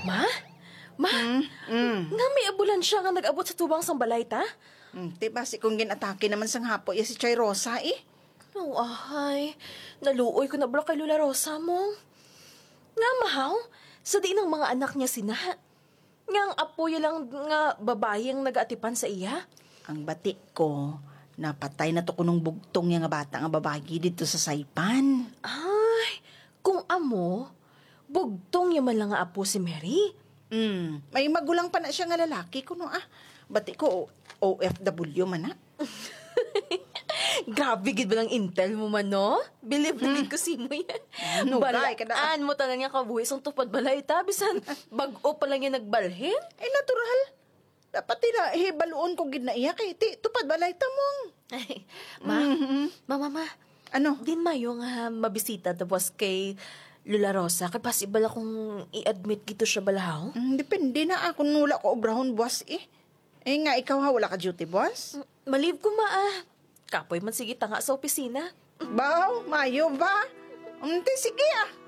Ma? Ma? Nga may ambulansya nga nag-abot sa tubang sang balay ta? Ti basi kung ginatake naman sang hapo ya si Chay Rosa Oh, ahay. Naluoy ko na bro kay Lola Rosa mo. Nga mahaw, sa di ng mga anak niya sina. Nga ang apoy lang nga babae ang nag-aatipan sa iya. Ang batik ko, napatay na to kunong bugtong yung nga bata nga babae dito sa Saipan. Ay, kung amo, bugtong yaman lang nga apo si Mary. May magulang pa na siya nga lalaki kuno Batik ko, OFW man Grabe, gid ba ng intel mo man, no? Believe na ko si mo yan. Ano, Balaan gay, kada- mo tanan nga kabuhis ang tupad balay ta. Bisan, bag-o pa lang yung nagbalhin. Natural. Dapat tila, baluon ko gid na iya kay ti, tupad balay tamong. Ay, ma. Ano? Din mayo nga mabisita tapos kay Lola Rosa. Kaya possible akong i-admit gito siya balahaw. Depende na ako nula ko obrahon boss nga ikaw wala ka duty boss? Maliv ko Kapoy man sige tanga sa opisina. Baw, mayo ba? Sige